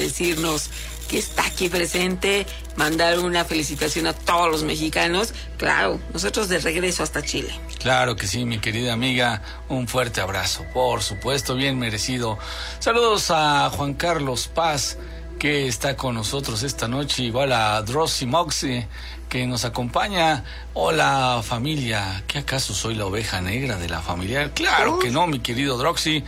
decirnos que está aquí presente, mandar una felicitación a todos los mexicanos. Claro, nosotros de regreso hasta Chile. Claro que sí, mi querida amiga, un fuerte abrazo, por supuesto, bien merecido. Saludos a Juan Carlos Paz, que está con nosotros esta noche, igual a Drosy Moxie, que nos acompaña. Hola familia, ¿qué acaso soy la oveja negra de la familia? Claro que no, mi querido Drosy,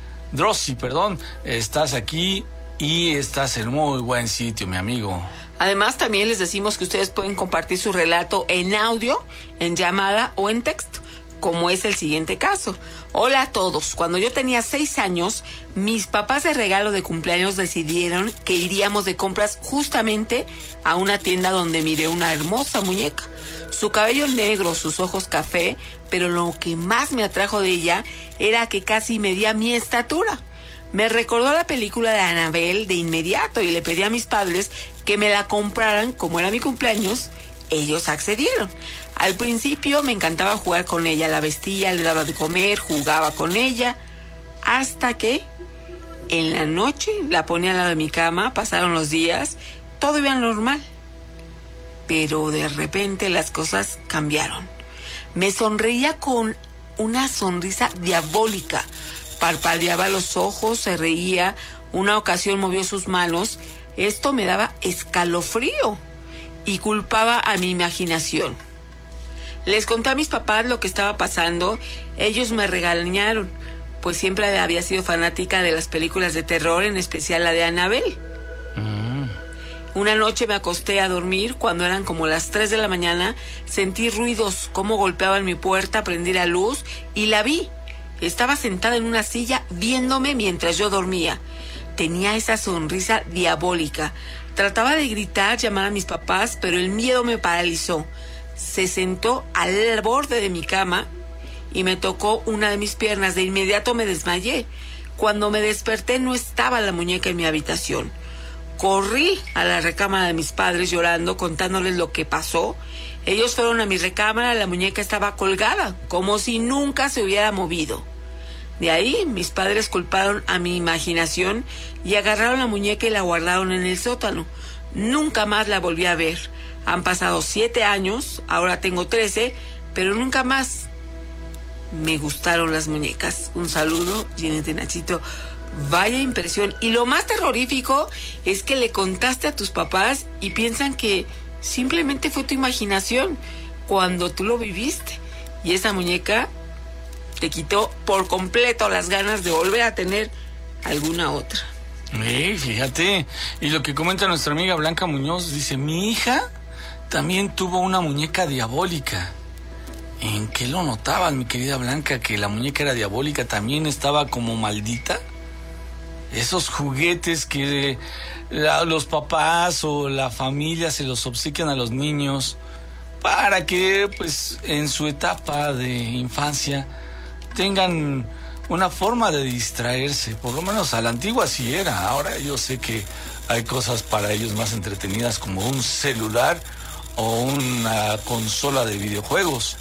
estás aquí y estás en muy buen sitio, mi amigo. Además, también les decimos que ustedes pueden compartir su relato en audio, en llamada o en texto, como es el siguiente caso. Hola a todos. Cuando yo tenía 6 años, mis papás de regalo de cumpleaños decidieron que iríamos de compras justamente a una tienda donde miré una hermosa muñeca. Su cabello negro, sus ojos café, pero lo que más me atrajo de ella era que casi medía mi estatura. Me recordó la película de Annabelle de inmediato y le pedí a mis padres que me la compraran. Como era mi cumpleaños, ellos accedieron. Al principio me encantaba jugar con ella, la vestía, le daba de comer, jugaba con ella, hasta que en la noche la ponía al lado de mi cama, pasaron los días, todo iba normal. Pero de repente las cosas cambiaron. Me sonreía con una sonrisa diabólica. Parpadeaba los ojos, se reía, una ocasión movió sus manos. Esto me daba escalofrío y culpaba a mi imaginación. Les conté a mis papás lo que estaba pasando. Ellos me regañaron, pues siempre había sido fanática de las películas de terror, en especial la de Annabelle. Una noche me acosté a dormir. Cuando eran como las 3 de la mañana, sentí ruidos, cómo golpeaban mi puerta, prendí la luz y la vi. Estaba sentada en una silla viéndome mientras yo dormía. Tenía esa sonrisa diabólica. Trataba de gritar, llamar a mis papás, pero el miedo me paralizó. Se sentó al borde de mi cama y me tocó una de mis piernas. De inmediato me desmayé. Cuando me desperté no estaba la muñeca en mi habitación. Corrí a la recámara de mis padres llorando, contándoles lo que pasó. Ellos fueron a mi recámara, la muñeca estaba colgada, como si nunca se hubiera movido. De ahí, mis padres culparon a mi imaginación y agarraron la muñeca y la guardaron en el sótano. Nunca más la volví a ver. Han pasado 7 años, ahora tengo 13, pero nunca más me gustaron las muñecas. Un saludo, Ginette de Nachito. Vaya impresión. Y lo más terrorífico es que le contaste a tus papás y piensan que simplemente fue tu imaginación cuando tú lo viviste. Y esa muñeca te quitó por completo las ganas de volver a tener alguna otra. Fíjate. Y lo que comenta nuestra amiga Blanca Muñoz, dice, mi hija también tuvo una muñeca diabólica. ¿En qué lo notabas, mi querida Blanca, que la muñeca era diabólica? ¿También estaba como maldita? Esos juguetes que los papás o la familia se los obsequian a los niños para que, pues, en su etapa de infancia tengan una forma de distraerse. Por lo menos a la antigua sí era. Ahora yo sé que hay cosas para ellos más entretenidas, como un celular o una consola de videojuegos.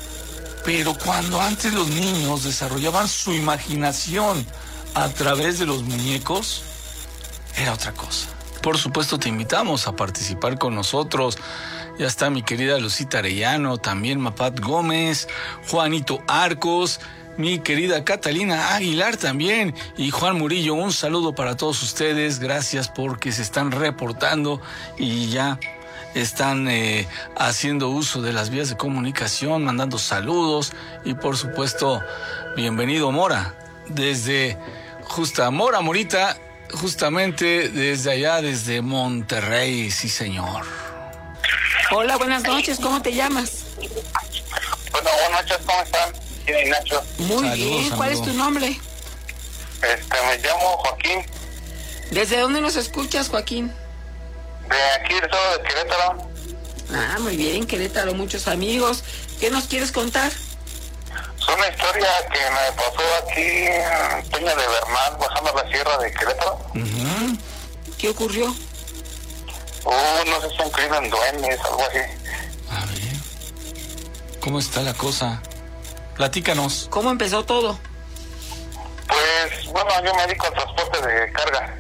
Pero cuando antes los niños desarrollaban su imaginación a través de los muñecos, era otra cosa. Por supuesto, te invitamos a participar con nosotros. Ya está mi querida Lucita Arellano, también Mapat Gómez, Juanito Arcos, mi querida Catalina Aguilar también, y Juan Murillo. Un saludo para todos ustedes. Gracias porque se están reportando y ya están haciendo uso de las vías de comunicación, mandando saludos. Y por supuesto, bienvenido Mora, desde Morita, justamente desde allá, desde Monterrey, sí señor. Hola, buenas noches, ¿cómo te llamas? Bueno, buenas noches, ¿cómo están? ¿Quién, Nacho? Muy saludos, bien, ¿cuál es tu nombre? Me llamo Joaquín. ¿Desde dónde nos escuchas, Joaquín? De aquí, del estado de Querétaro. Ah, muy bien, Querétaro, muchos amigos. ¿Qué nos quieres contar? Es una historia que me pasó aquí en Peña de Bernal, bajando la sierra de Querétaro. ¿Qué ocurrió? No sé si han creído en duendes, algo así. A ver, ¿cómo está la cosa? Platícanos. ¿Cómo empezó todo? Pues, bueno, yo me dedico al transporte de carga.